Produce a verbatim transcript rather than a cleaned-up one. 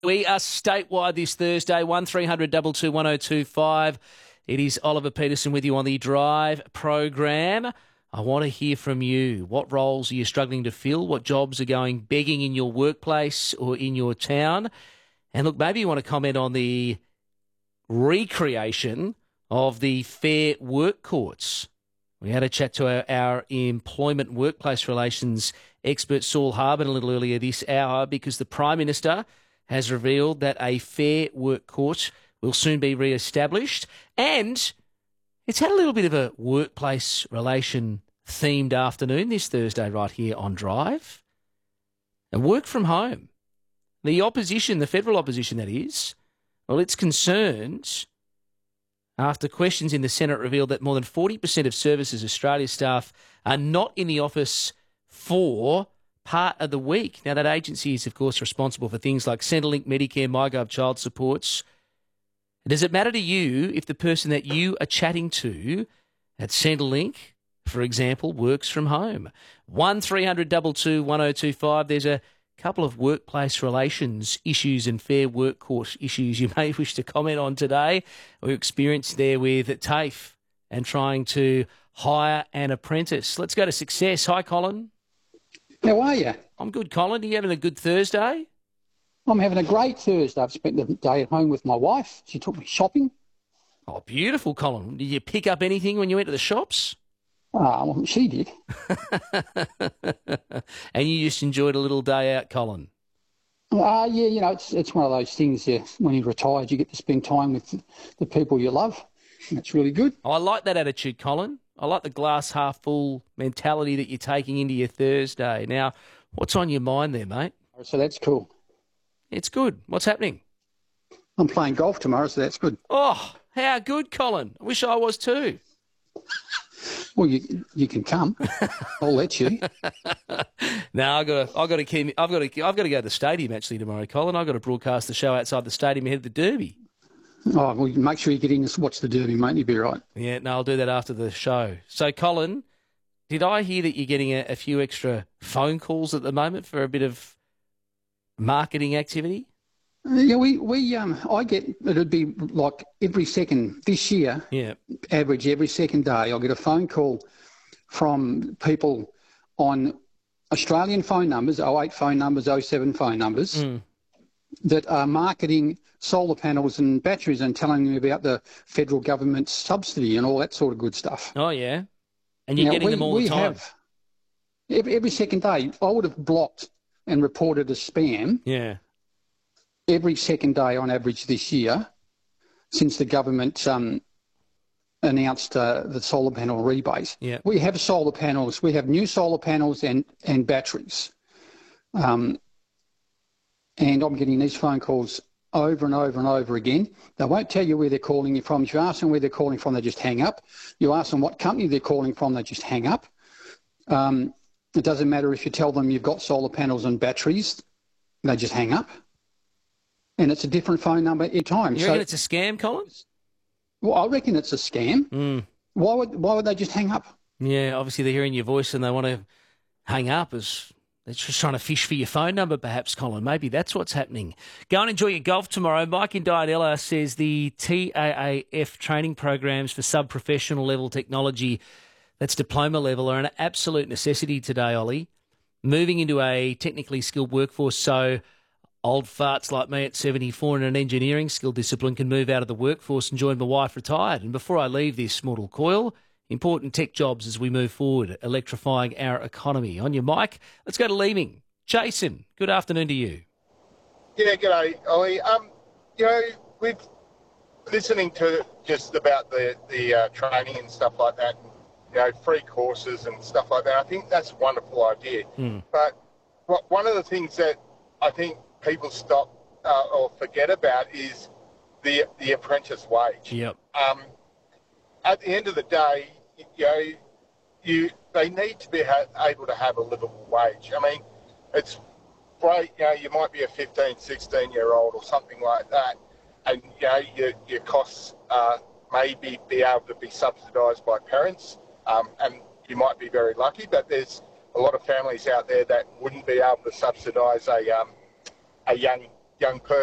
We are statewide this Thursday, one three hundred two two one oh two five. It is Oliver Peterson with you on the Drive program. I want to hear from you. What roles are you struggling to fill? What jobs are going begging in your workplace or in your town? And look, maybe you want to comment on the recreation of the Fair Work Courts. We had a chat to our, our employment workplace relations expert, Saul Harbin, a little earlier this hour because the Prime Minister has revealed that a Fair Work Court will soon be re-established, and it's had a little bit of a workplace relation themed afternoon this Thursday right here on Drive. And work from home. The opposition, the federal opposition that is, well, it's concerned after questions in the Senate revealed that more than forty percent of Services Australia staff are not in the office for part of the week. Now, that agency is, of course, responsible for things like Centrelink, Medicare, MyGov, child supports. Does it matter to you if the person that you are chatting to at Centrelink, for example, works from home? one three hundred two two one oh two five. There's a couple of workplace relations issues and Fair Work Court issues you may wish to comment on today. We're experienced there with TAFE and trying to hire an apprentice. Let's go to Success. Hi, Colin. How are you? I'm good, Colin. Are you having a good Thursday? I'm having a great Thursday. I've spent the day at home with my wife. She took me shopping. Oh, beautiful, Colin. Did you pick up anything when you went to the shops? Uh, well, she did. And you just enjoyed a little day out, Colin? Uh, yeah, you know, it's it's one of those things, yeah, when you're retired, you get to spend time with the people you love. And it's really good. Oh, I like that attitude, Colin. I like the glass half full mentality that you're taking into your Thursday. Now, what's on your mind there, mate? So that's cool. It's good. What's happening? I'm playing golf tomorrow, so that's good. Oh, how good, Colin. I wish I was too. Well, you you can come. I'll let you. No, I got to. I got to keep. I've got to. I've got to go to the stadium actually tomorrow, Colin. I've got to broadcast the show outside the stadium ahead of the Derby. Oh, well, make sure you get in and watch the Derby, mate. You'll be right. Yeah, no, I'll do that after the show. So, Colin, did I hear that you're getting a, a few extra phone calls at the moment for a bit of marketing activity? Yeah, we, we um, I get, it'd be like every second, this year, yeah, average every second day, I'll get a phone call from people on Australian phone numbers, oh eight phone numbers, oh seven phone numbers, mm. that are marketing solar panels and batteries and telling me about the federal government's subsidy and all that sort of good stuff. Oh, yeah. And you're now, getting we, them all we the time? Have, every, every second day, I would have blocked and reported as spam. Yeah. Every second day on average this year, since the government um, announced uh, the solar panel rebate. Yeah. We have solar panels. We have new solar panels and, and batteries. Um, and I'm getting these phone calls over and over and over again. They won't tell you where they're calling you from. If you ask them where they're calling from, they just hang up. You ask them what company they're calling from, they just hang up. Um, it doesn't matter if you tell them you've got solar panels and batteries, they just hang up. And it's a different phone number every time. You reckon so, it's a scam, Colin? Well, I reckon it's a scam. Mm. Why would why would they just hang up? Yeah, obviously they're hearing your voice and they want to hang up as they're just trying to fish for your phone number, perhaps, Colin. Maybe that's what's happening. Go and enjoy your golf tomorrow. Mike in Diadella says the T A A F training programs for sub-professional level technology, that's diploma level, are an absolute necessity today, Ollie. Moving into a technically skilled workforce, so old farts like me at seventy-four in an engineering skill discipline can move out of the workforce and join my wife retired. And before I leave this mortal coil, important tech jobs as we move forward, electrifying our economy. On your mic, let's go to Leeming. Jason, good afternoon to you. Yeah, g'day, Ollie. Um, you know, with listening to just about the, the uh, training and stuff like that, and, you know, free courses and stuff like that, I think that's a wonderful idea. Mm. But what, one of the things that I think people stop uh, or forget about is the the apprentice wage. Yep. Um, at the end of the day, you know, you they need to be ha- able to have a livable wage. I mean, it's great, you know, you might be a fifteen, sixteen-year-old or something like that, and, you know, your, your costs uh, may be, be able to be subsidised by parents, um, and you might be very lucky, but there's a lot of families out there that wouldn't be able to subsidise a um, a young young person